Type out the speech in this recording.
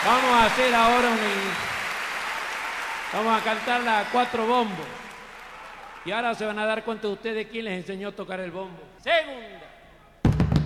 Vamos a hacer ahora vamos a cantar la 4 bombos. Y ahora se van a dar cuenta ustedes quién les enseñó a tocar el bombo. Segundo.